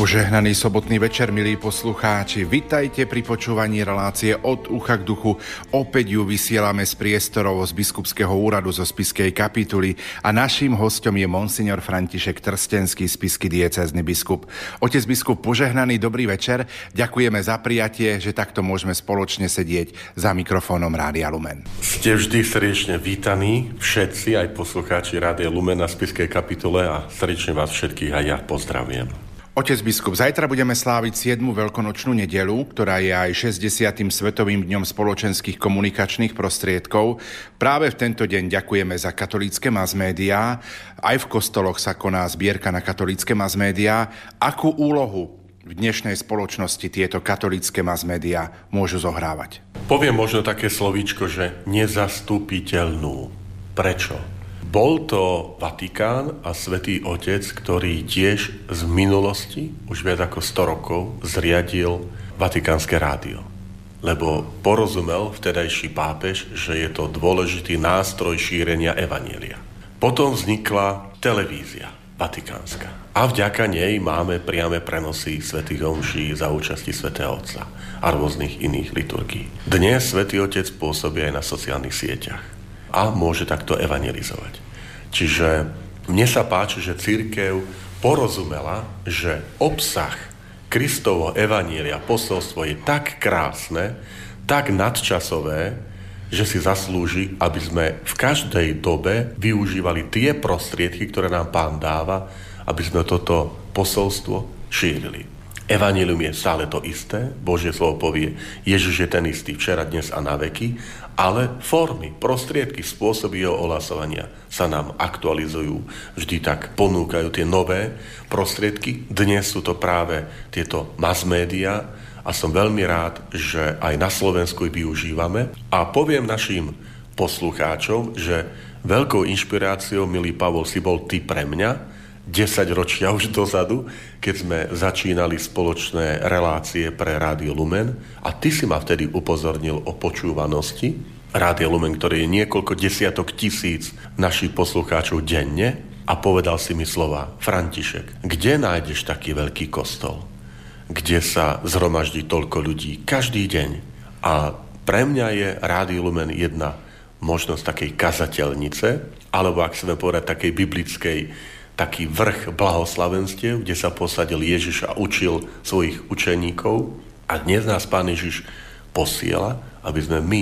Požehnaný sobotný večer, milí poslucháči. Vitajte pri počúvaní relácie Od ucha k duchu. Opäť ju vysielame z priestorov z biskupského úradu zo Spišskej kapituly a naším hostom je monsignor František Trstenský, spišský diecézny biskup. Otec biskup, požehnaný dobrý večer. Ďakujeme za prijatie, že takto môžeme spoločne sedieť za mikrofónom Rádia Lumen. Ste vždy srdečne vítaní, všetci, aj poslucháči Rádia Lumen na Spišskej kapitule, a srdečne vás všetkých aj ja pozdravujem. Otec biskup, zajtra budeme sláviť 7. veľkonočnú nedeľu, ktorá je aj 60. svetovým dňom spoločenských komunikačných prostriedkov. Práve v tento deň ďakujeme za katolícke mass-médiá. Aj v kostoloch sa koná zbierka na katolícke mass-médiá. Akú úlohu v dnešnej spoločnosti tieto katolícke mass-médiá môžu zohrávať? Poviem možno také slovíčko, že nezastupiteľnú. Prečo? Bol to Vatikán a Svätý Otec, ktorý tiež z minulosti, už viac ako 100 rokov, zriadil Vatikánske rádio. Lebo porozumel vtedajší pápež, že je to dôležitý nástroj šírenia evanjelia. Potom vznikla televízia vatikánska. A vďaka nej máme priame prenosy svätých omší za účasti Svätého Otca a rôznych iných liturgií. Dnes Svätý Otec pôsobí aj na sociálnych sieťach a môže takto evangelizovať. Čiže mne sa páči, že cirkev porozumela, že obsah Kristovo evanjelia, posolstvo je tak krásne, tak nadčasové, že si zaslúži, aby sme v každej dobe využívali tie prostriedky, ktoré nám Pán dáva, aby sme toto posolstvo šírili. Evanjelium je stále to isté, Božie slovo povie, Ježiš je ten istý včera, dnes a na veky, ale formy, prostriedky, spôsoby jeho ohlasovania sa nám aktualizujú, vždy tak ponúkajú tie nové prostriedky. Dnes sú to práve tieto mass-média a som veľmi rád, že aj na Slovensku ich využívame. A poviem našim poslucháčom, že veľkou inšpiráciou, milý Pavol, si bol ty pre mňa, 10 ročia už dozadu, keď sme začínali spoločné relácie pre Rádio Lumen a ty si ma vtedy upozornil o počúvanosti Rádia Lumen, ktoré je niekoľko desiatok tisíc našich poslucháčov denne, a povedal si mi slova: František, kde nájdeš taký veľký kostol, kde sa zhromaždí toľko ľudí každý deň? A pre mňa je Rádio Lumen jedna možnosť takej kazateľnice, alebo ak chceme povedať takej biblickej, taký vrch blahoslavenstiev, kde sa posadil Ježiš a učil svojich učeníkov. A dnes nás Pán Ježiš posiela, aby sme my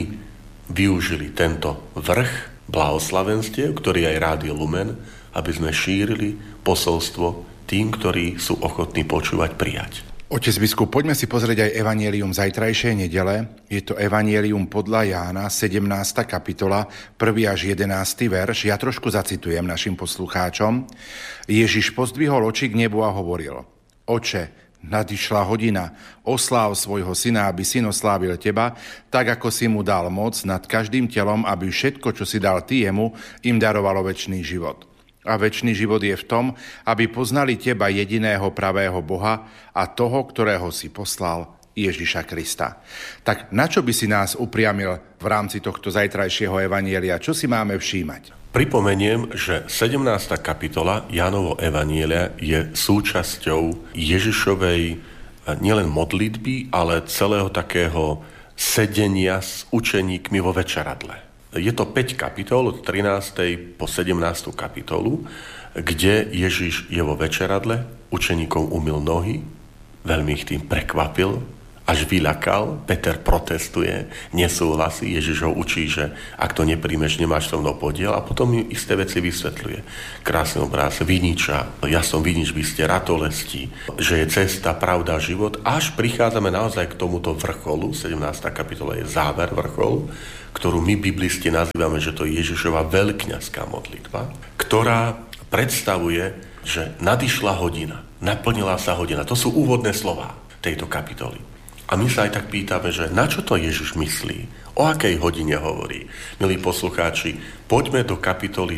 využili tento vrch blahoslavenstiev, ktorý je aj Rádio Lumen, aby sme šírili posolstvo tým, ktorí sú ochotní počúvať, prijať. Otec biskup, poďme si pozrieť aj evanjelium zajtrajšej nedele. Je to evanjelium podľa Jána, 17. kapitola, 1. až 11. verš. Ja trošku zacitujem našim poslucháčom. Ježiš pozdvihol oči k nebu a hovoril: Oče, nadišla hodina, osláv svojho syna, aby syn oslávil teba, tak ako si mu dal moc nad každým telom, aby všetko, čo si dal ty jemu, im darovalo večný život. A večný život je v tom, aby poznali teba, jediného pravého Boha, a toho, ktorého si poslal, Ježiša Krista. Tak na čo by si nás upriamil v rámci tohto zajtrajšieho evanjelia? Čo si máme všímať? Pripomeniem, že 17. kapitola Jánovo evanjelia je súčasťou Ježišovej nielen modlitby, ale celého takého sedenia s učeníkmi vo večeradle. Je to 5 kapitol od 13. po 17. kapitolu, kde Ježiš je vo večeradle, učeníkom umyl nohy, veľmi ich tým prekvapil, až vyľakal. Peter protestuje, nesúhlasí, Ježiš ho učí, že ak to nepríjmeš, nemáš so mnou podiel, a potom im isté veci vysvetľuje. Krásny obraz viniča, ja som vinič, vy ste ratolesti, že je cesta, pravda, život, až prichádzame naozaj k tomuto vrcholu. 17. kapitola je záver vrcholu, ktorú my biblisti nazývame, že to je Ježišova veľkňazská modlitba, ktorá predstavuje, že nadišla hodina, naplnila sa hodina. To sú úvodné slová tejto kapitoly. A my sa aj tak pýtame, že na čo to Ježiš myslí? O akej hodine hovorí? Milí poslucháči, poďme do kapitoly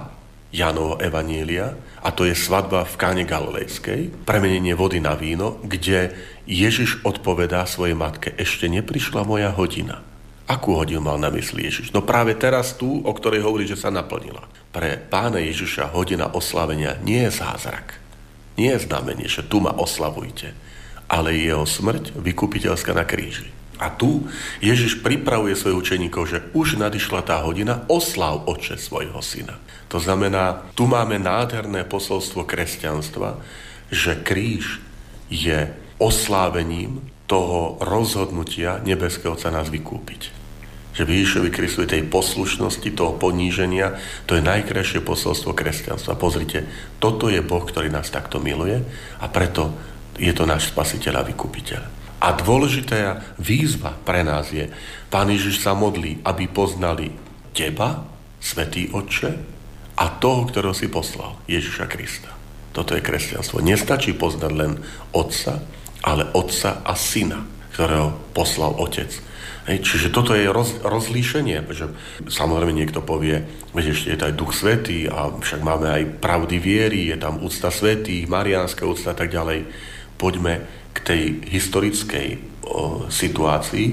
2 Jánovho evanjelia, a to je svadba v Káne Galilejskej, premenenie vody na víno, kde Ježiš odpovedá svojej matke: ešte neprišla moja hodina. Akú hodinu mal na mysli Ježiš? No práve teraz tú, o ktorej hovorí, že sa naplnila. Pre Pána Ježiša hodina oslávenia nie je zázrak. Nie je znamenie, že tu ma oslavujte, ale jeho smrť vykupiteľská na kríži. A tu Ježiš pripravuje svojich učeníkov, že už nadišla tá hodina, osláv Otče svojho syna. To znamená, tu máme nádherné posolstvo kresťanstva, že kríž je oslávením toho rozhodnutia nebeského Otca nás vykúpiť. Že v Ježišovi Kristovi tej poslušnosti, toho poníženia, to je najkrajšie posolstvo kresťanstva. Pozrite, toto je Boh, ktorý nás takto miluje a preto je to náš spasiteľ a vykupiteľ. A dôležitá výzva pre nás je, Pán Ježiš sa modlí, aby poznali teba, Svätý Otče, a toho, ktorého si poslal, Ježiša Krista. Toto je kresťanstvo. Nestačí poznať len Otca, ale Otca a Syna, ktorého poslal Otec. Čiže toto je rozlíšenie, že samozrejme niekto povie, veď ešte je to aj Duch Svätý a však máme aj pravdy viery, je tam úcta svätých, mariánska úcta a tak ďalej. Poďme k tej historickej situácii,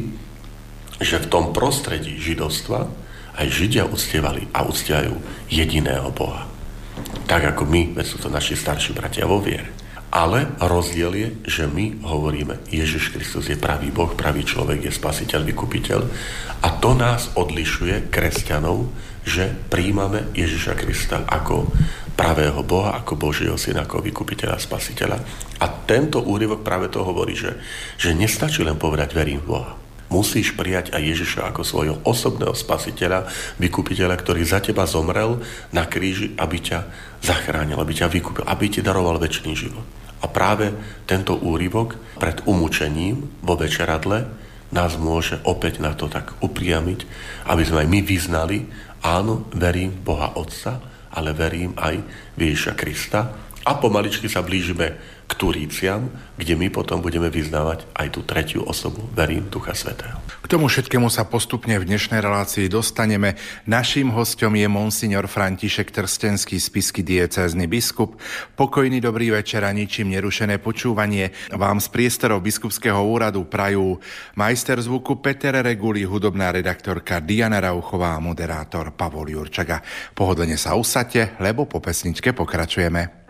že v tom prostredí židovstva aj Židia uctievali a uctievajú jediného Boha. Tak ako my, veď sú to naši starší bratia vo viere. Ale rozdiel je, že my hovoríme, Ježiš Kristus je pravý Boh, pravý človek, je spasiteľ, vykupiteľ. A to nás odlišuje, kresťanov, že príjmame Ježiša Krista ako pravého Boha, ako Božieho syna, ako vykupiteľa, spasiteľa. A tento úryvok práve to hovorí, že nestačí len povedať verím v Boha. Musíš prijať aj Ježiša ako svojho osobného spasiteľa, vykupiteľa, ktorý za teba zomrel na kríži, aby ťa zachránil, aby ťa vykúpil, aby ti daroval večný život. A práve tento úryvok pred umúčením vo večeradle nás môže opäť na to tak upriamiť, aby sme aj my vyznali, áno, verím v Boha Otca, ale verím aj v Ježiša Krista. A pomaličky sa blížime k Turíciam, kde my potom budeme vyznávať aj tú tretiu osobu, verím Ducha Svätého. K tomu všetkému sa postupne v dnešnej relácii dostaneme. Naším hosťom je monsignor František Trstenský, spišský diecézny biskup. Pokojný dobrý večer a ničím nerušené počúvanie vám z priestorov biskupského úradu prajú majster zvuku Peter Reguli, hudobná redaktorka Diana Rauchová a moderátor Pavol Jurčaga. Pohodlne sa usaďte, lebo po pesničke pokračujeme.